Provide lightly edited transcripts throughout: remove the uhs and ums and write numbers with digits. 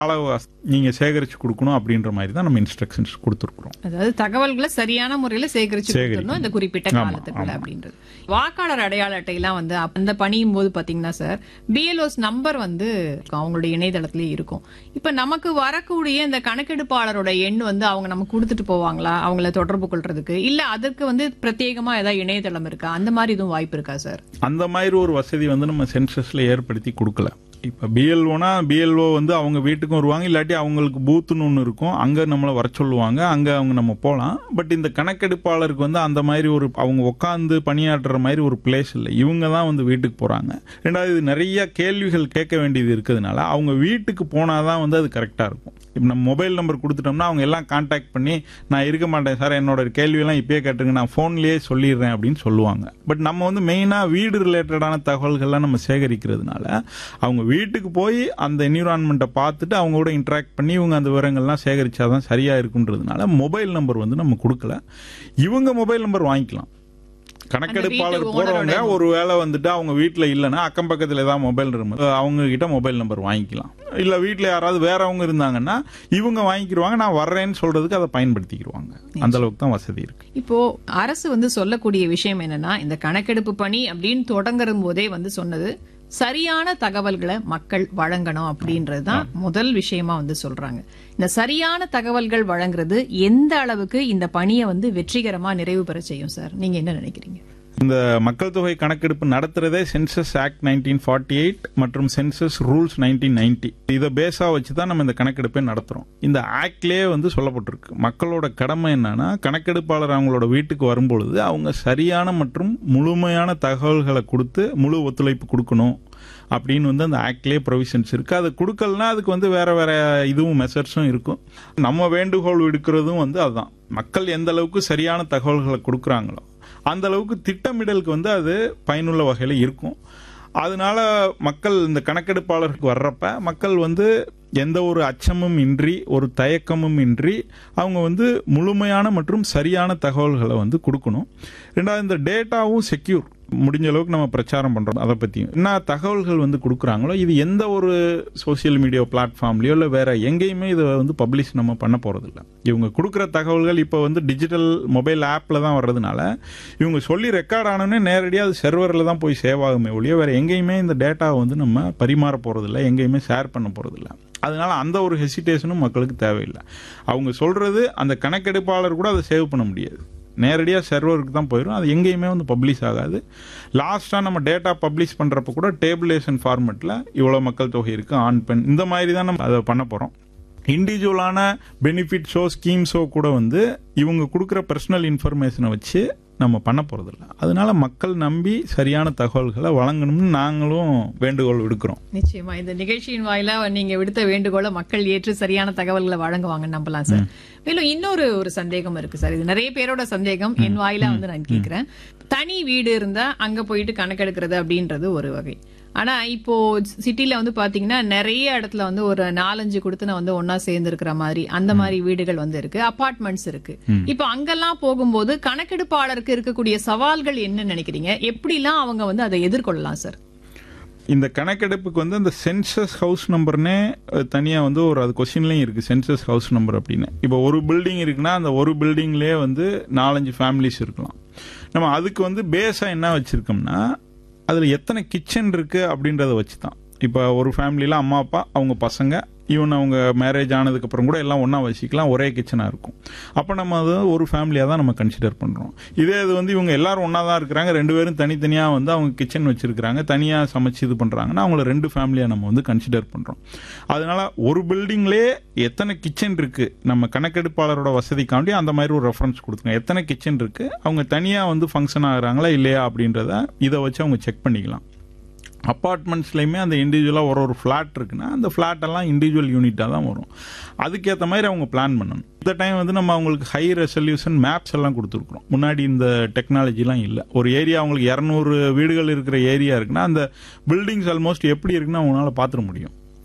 அளவு நீங்க சேகரிச்சு கொடுக்கணும் அப்படின்ற மாதிரி தான் நம்ம இன்ஸ்ட்ரக்ஷன்ஸ் கொடுத்துருக்கோம். அதாவது தகவல்களை சரியான முறையில சேகரிச்சு கொடுக்கணும் இந்த குறிப்பிட்ட காலத்துக்குள்ள அப்படின்றது. வாக்காளர் அடையாள அட்டையெல்லாம் வந்து அந்த பணியும் போது பாத்தீங்கன்னா சார் பிஎல்ஓஸ் நம்பர் வந்து அவங்களுடைய இணையதளத்திலே இருக்கும். இப்ப நமக்கு வரக்கூடிய இந்த கணக்கெடுப்பாளரோட எண் வந்து அவங்க நமக்கு கொடுத்துட்டு போவாங்களா அவங்கள தொடர்பு கொள்றதுக்கு, இல்ல அதற்கு வந்து பிரத்யேகமா ஏதாவது இணையதளம் இருக்கா, அந்த மாதிரி எதுவும் வாய்ப்பு இருக்கா சார்? அந்த மாதிரி ஒரு வசதி வந்து நம்ம சென்சஸ்ல ஏற்படுத்தி கொடுக்கல. இப்ப பிஎல்ஓனா பிஎல்ஓ வந்து அவங்க வீட்டுக்கும் வருவாங்க, இல்லாட்டி அவங்களுக்கு பூத்துன்னு ஒன்று இருக்கும், அங்க நம்மளை வர சொல்லுவாங்க, அங்க அவங்க நம்ம போகலாம். பட் இந்த கணக்கெடுப்பாளருக்கு வந்து அந்த மாதிரி ஒரு அவங்க உட்காந்து பணியாற்றுற மாதிரி ஒரு பிளேஸ் இல்லை. இவங்க தான் வந்து வீட்டுக்கு போறாங்க. ரெண்டாவது இது நிறைய கேள்விகள் கேட்க வேண்டியது இருக்கிறதுனால அவங்க வீட்டுக்கு போனாதான் வந்து அது கரெக்டா இருக்கும். இப்போ நம்ம மொபைல் நம்பர் கொடுத்துட்டோம்னா அவங்க எல்லாம் கான்டாக்ட் பண்ணி நான் இருக்க மாட்டேன் சார், என்னோட கேள்வியெல்லாம் இப்பயே கேட்டுங்க, நான் ஃபோன்லேயே சொல்லிடுறேன் அப்படின்னு சொல்லுவாங்க. பட் நம்ம வந்து மெயினாக வீடு ரிலேட்டடான தகவல்கள்லாம் நம்ம சேகரிக்கிறதுனால அவங்க வீட்டுக்கு போய் அந்த என்விரான்மெண்ட்டை பார்த்துட்டு அவங்க கூட இன்ட்ராக்ட் பண்ணி இவங்க அந்த விவரங்கள்லாம் சேகரிச்சாதான் சரியா இருக்குன்றதுனால மொபைல் நம்பர் வந்து நம்ம கொடுக்கல. இவங்க மொபைல் நம்பர் வாங்கிக்கலாம். கணக்கெடுப்பாளர் போறவங்க ஒரு வேளை வந்துட்டு அவங்க வீட்டுல இல்லைன்னா அக்கம் பக்கத்துல ஏதாவது மொபைல் அவங்க கிட்ட மொபைல் நம்பர் வாங்கிக்கலாம். இல்ல வீட்டுல யாராவது வேறவங்க இருந்தாங்கன்னா இவங்க வாங்கிக்கிடுவாங்க, நான் வர்றேன்னு சொல்றதுக்கு அதை பயன்படுத்திக்கிடுவாங்க. அந்த அளவுக்கு தான் வசதி இருக்கு. இப்போ அரசு வந்து சொல்லக்கூடிய விஷயம் என்னன்னா, இந்த கணக்கெடுப்பு பணி அப்படின்னு தொடங்குற போதே வந்து சொன்னது சரியான தகவல்களை மக்கள் வழங்கணும் அப்படின்றதுதான் முதல் விஷயமா வந்து சொல்றாங்க. இந்த சரியான தகவல்கள் வழங்குறது எந்த அளவுக்கு இந்த பணியை வந்து வெற்றிகரமா நிறைவு பெற செய்யும் சார்? நீங்க என்ன நினைக்கிறீங்க? இந்த மக்கள் தொகை கணக்கெடுப்பு நடத்துறதே சென்சஸ் ஆக்ட் 1948 மற்றும் சென்சஸ் ரூல்ஸ் 1990 இதை பேஸா வச்சுதான் நம்ம இந்த கணக்கெடுப்பை நடத்துறோம். இந்த ஆக்ட்லயே வந்து சொல்லப்பட்டிருக்கு மக்களோட கடமை என்னன்னா, கணக்கெடுப்பாளர் அவங்களோட வீட்டுக்கு வரும்பொழுது அவங்க சரியான மற்றும் முழுமையான தகவல்களை கொடுத்து முழு ஒத்துழைப்பு கொடுக்கணும் அப்படின்னு வந்து அந்த ஆக்ட்லயே ப்ரொவிஷன்ஸ் இருக்கு. அது கொடுக்கலனா அதுக்கு வந்து வேற வேற இதுவும் மெசர்ஸும் இருக்கும். நம்ம வேண்டுகோள் விடுக்கிறதும் வந்து அதுதான், மக்கள் எந்த அளவுக்கு சரியான தகவல்களை கொடுக்குறாங்களோ அந்த அளவுக்கு திட்டமிடலுக்கு வந்து அது பயனுள்ள வகையில் இருக்கும். அதனால மக்கள் இந்த கணக்கெடுப்பாளருக்கு வர்றப்ப மக்கள் வந்து எந்த ஒரு அச்சமும் இன்றி ஒரு தயக்கமும் இன்றி அவங்க வந்து முழுமையான மற்றும் சரியான தகவல்களை வந்து கொடுக்கணும். ரெண்டாவது இந்த டேட்டாவும் செக்யூர் முடிஞ்ச அளவுக்கு நம்ம பிரச்சாரம் பண்றோம். அதை பத்தியும் என்ன தகவல்கள் வந்து கொடுக்குறாங்களோ இது எந்த ஒரு சோசியல் மீடியா பிளாட்ஃபார்ம்லயோ இல்ல வேற எங்கேயுமே இதை வந்து பப்ளிஷ் நம்ம பண்ண போறது இல்லை. இவங்க கொடுக்குற தகவல்கள் இப்போ வந்து டிஜிட்டல் மொபைல் ஆப்ல தான் வர்றதுனால இவங்க சொல்லி ரெக்கார்ட் ஆனோடனே நேரடியாக அது சர்வரில் தான் போய் சேவ் ஆகுமே ஒழிய வேற எங்கேயுமே இந்த டேட்டாவை வந்து நம்ம பரிமாற போறதில்லை, எங்கேயுமே ஷேர் பண்ண போறதில்லை. அதனால அந்த ஒரு ஹெசிடேஷனும் மக்களுக்கு தேவையில்லை. அவங்க சொல்றது அந்த கணக்கெடுப்பாளர் கூட அதை சேவ் பண்ண முடியாது, நேரடியாக சர்வருக்கு தான் போயிடும். அது எங்கேயுமே வந்து பப்ளிஷ் ஆகாது. லாஸ்ட்டாக நம்ம டேட்டா பப்ளிஷ் பண்ணுறப்ப கூட டேபிளேஷன் ஃபார்மெட்டில் இவ்வளோ மக்கள் தொகை இருக்குது ஆண் பெண் இந்த மாதிரி தான் நம்ம அதை பண்ண போகிறோம். இண்டிவிஜுவலான பெனிஃபிட்ஸோ ஸ்கீம்ஸோ கூட வந்து இவங்க கொடுக்குற பர்சனல் இன்ஃபர்மேஷனை வச்சு நம்ம பண்ண போறதில்ல. அதனால மக்கள் நம்பி சரியான தகவல்களை வழங்கணும்னு நாங்களும் வேண்டுகோள் விடுக்கிறோம். நிச்சயமா இந்த நிகழ்ச்சியின் வாயிலா நீங்க விடுத்த வேண்டுகோளை மக்கள் ஏற்று சரியான தகவல்களை வழங்குவாங்கன்னு நம்பலாம் சார். மேலும் இன்னொரு சந்தேகம் இருக்கு சார், இது நிறைய பேரோட சந்தேகம், என் வாயிலா வந்து நான் கேட்கிறேன். தனி வீடு இருந்தா அங்க போயிட்டு கணக்கெடுக்கிறது அப்படின்றது ஒரு வகை. ஆனா இப்போ சிட்டில வந்து பாத்தீங்கன்னா நிறைய இடத்துல வந்து ஒரு 4-5 கொடுத்து வந்து ஒன்னா சேர்ந்து இருக்கிற மாதிரி அந்த மாதிரி வீடுகள் வந்து இருக்கு, அபார்ட்மெண்ட்ஸ் இருக்கு. இப்போ அங்கெல்லாம் போகும்போது கணக்கெடுப்பாளருக்கு இருக்கக்கூடிய சவால்கள் என்ன நினைக்கிறீங்க? எப்படிலாம் அவங்க வந்து அதை எதிர்கொள்ளலாம் சார்? இந்த கணக்கெடுப்புக்கு வந்து அந்த சென்சஸ் ஹவுஸ் நம்பர்னே தனியா வந்து ஒரு அது கொஸ்டின்லயும் இருக்கு, சென்சஸ் ஹவுஸ் நம்பர் அப்படின்னு. இப்போ ஒரு பில்டிங் இருக்குன்னா அந்த ஒரு பில்டிங்லயே வந்து 4-5 ஃபேமிலிஸ் இருக்கலாம். நம்ம அதுக்கு வந்து பேஸா என்ன வச்சிருக்கோம்னா அதுல எத்தனை கிச்சன் இருக்கு அப்படின்றத வச்சுதான். இப்ப ஒரு ஃபேமிலியில அம்மா அப்பா அவங்க பசங்க ஈவன் அவங்க மேரேஜ் ஆனதுக்கு அப்புறம் கூட எல்லாம் ஒன்னா வசிக்கலாம், ஒரே கிச்சனா இருக்கும். அப்ப நம்ம அது ஒரு ஃபேமிலியா தான் நம்ம கன்சிடர் பண்றோம். இதே இது வந்து இவங்க எல்லாரும் ஒன்னா தான் இருக்கிறாங்க, 2 பேரும் தனித்தனியா வந்து அவங்க கிச்சன் வச்சிருக்காங்க, தனியா சமைச்சு இது பண்றாங்கன்னா அவங்கள 2 ஃபேமிலியா நம்ம வந்து கன்சிடர் பண்றோம். அதனால ஒரு பில்டிங்லயே எத்தனை கிச்சன் இருக்கு நம்ம கணக்கெடுப்பாளரோட வசதிக்காண்டி அந்த மாதிரி ஒரு ரெஃபரன்ஸ் கொடுத்துங்க. எத்தனை கிச்சன் இருக்கு, அவங்க தனியா வந்து ஃபங்க்ஷன் ஆகுறாங்களா இல்லையா அப்படின்றத இதை வச்சு அவங்க செக் பண்ணிக்கலாம். அப்பார்ட்மெண்ட்ஸ்லையுமே அந்த இண்டிவிஜுவலாக ஒரு ஃப்ளாட் இருக்குன்னா அந்த ஃப்ளாட் எல்லாம் இண்டிவிஜுவல் யூனிட்டாக தான் வரும். அதுக்கேற்ற மாதிரி அவங்க பிளான் பண்ணணும். இந்த டைம் வந்து நம்ம அவங்களுக்கு ஹை ரெசல்யூஷன் மேப்ஸ் எல்லாம் கொடுத்துருக்குறோம். முன்னாடி இந்த டெக்னாலஜிலாம் இல்லை. ஒரு ஏரியா அவங்களுக்கு 200 வீடுகள் இருக்கிற ஏரியா இருக்குன்னா அந்த பில்டிங்ஸ் ஆல்மோஸ்ட் எப்படி இருக்குன்னு அவங்களால பார்த்துட முடியும்.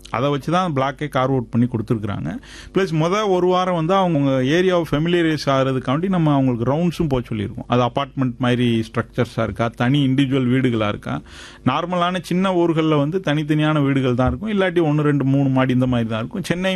அதை வச்சு தான் பிளாக்கே கார்வ் அவுட் பண்ணி கொடுத்துருக்காங்க. ப்ளஸ் ஒரு வாரம் வந்து அவங்க ஏரியாவை ஃபெமிலியரைஸ் ஆகிறதுக்காண்டி நம்ம அவங்களுக்கு ரவுண்ட்ஸும் போக சொல்லியிருக்கோம். அது அபார்ட்மெண்ட் மாதிரி ஸ்ட்ரக்சர்ஸாக இருக்கா, தனி இண்டிவிஜுவல் வீடுகளாக இருக்கா. நார்மலான சின்ன ஊர்களில் வந்து தனித்தனியான வீடுகள் தான் இருக்கும், இல்லாட்டி 1, 2, 3 மாடி இந்த மாதிரி தான் இருக்கும். சென்னை